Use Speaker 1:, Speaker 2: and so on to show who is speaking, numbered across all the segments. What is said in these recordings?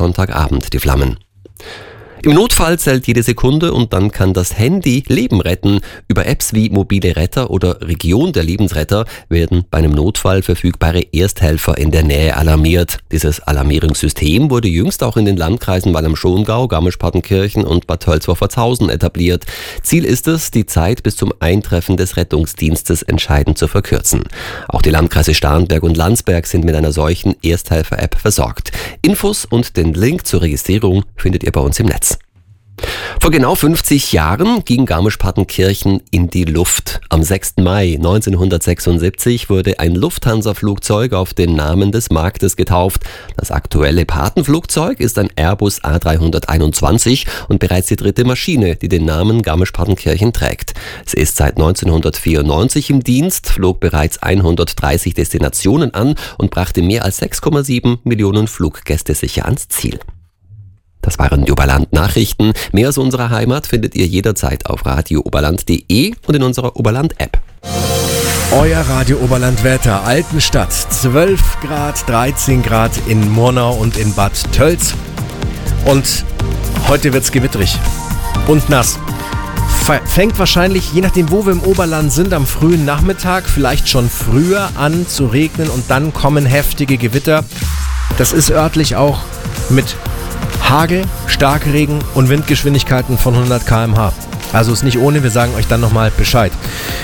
Speaker 1: Sonntagabend die Flammen. Im Notfall zählt jede Sekunde und dann kann das Handy Leben retten. Über Apps wie Mobile Retter oder Region der Lebensretter werden bei einem Notfall verfügbare Ersthelfer in der Nähe alarmiert. Dieses Alarmierungssystem wurde jüngst auch in den Landkreisen Wallam-Schongau, Garmisch-Partenkirchen und Bad Tölzwa-Pforzhausen etabliert. Ziel ist es, die Zeit bis zum Eintreffen des Rettungsdienstes entscheidend zu verkürzen. Auch die Landkreise Starnberg und Landsberg sind mit einer solchen Ersthelfer-App versorgt. Infos und den Link zur Registrierung findet ihr bei uns im Netz. Vor genau 50 Jahren ging Garmisch-Partenkirchen in die Luft. Am 6. Mai 1976 wurde ein Lufthansa-Flugzeug auf den Namen des Marktes getauft. Das aktuelle Patenflugzeug ist ein Airbus A321 und bereits die dritte Maschine, die den Namen Garmisch-Partenkirchen trägt. Es ist seit 1994 im Dienst, flog bereits 130 Destinationen an und brachte mehr als 6,7 Millionen Fluggäste sicher ans Ziel. Das waren die Oberland-Nachrichten. Mehr aus unserer Heimat findet ihr jederzeit auf radiooberland.de und in unserer Oberland-App.
Speaker 2: Euer Radio Oberland-Wetter. Altenstadt 12 Grad, 13 Grad in Murnau und in Bad Tölz. Und heute wird's gewitterig und nass. Fängt wahrscheinlich, je nachdem wo wir im Oberland sind, am frühen Nachmittag, vielleicht schon früher an zu regnen und dann kommen heftige Gewitter. Das ist örtlich auch mit Hagel, Starkregen und Windgeschwindigkeiten von 100 km/h. Also ist nicht ohne, wir sagen euch dann nochmal Bescheid.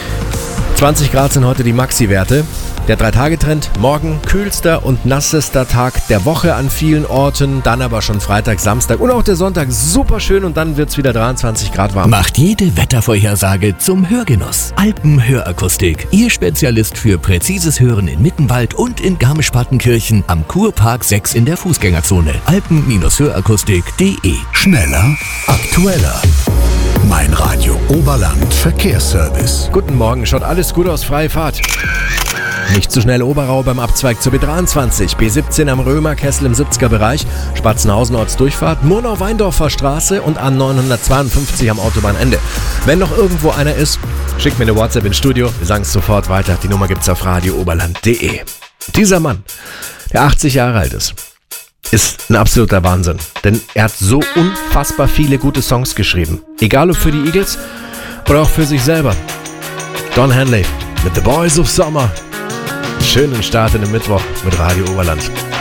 Speaker 2: 20 Grad sind heute die Maxi-Werte. Der 3-Tage-Trend, morgen kühlster und nassester Tag der Woche an vielen Orten, dann aber schon Freitag, Samstag und auch der Sonntag super schön und dann wird's wieder 23 Grad warm.
Speaker 3: Macht jede Wettervorhersage zum Hörgenuss. Alpenhörakustik, Ihr Spezialist für präzises Hören in Mittenwald und in Garmisch-Partenkirchen am Kurpark 6 in der Fußgängerzone. Alpen-Hörakustik.de.
Speaker 4: Schneller, aktueller. Mein Radio Oberland Verkehrsservice.
Speaker 2: Guten Morgen, schaut alles gut aus, freie Fahrt. Nicht zu schnell Oberau beim Abzweig zur B23, B17 am Römerkessel im 70er Bereich, Spatzenhausen Ortsdurchfahrt, Murnau-Weindorfer Straße und A952 am Autobahnende. Wenn noch irgendwo einer ist, schickt mir eine WhatsApp ins Studio, wir sagen es sofort weiter, die Nummer gibt's auf radiooberland.de. Dieser Mann, der 80 Jahre alt ist ein absoluter Wahnsinn, denn er hat so unfassbar viele gute Songs geschrieben, egal ob für die Eagles oder auch für sich selber. Don Henley mit The Boys of Summer. Schönen Start in den Mittwoch mit Radio Oberland.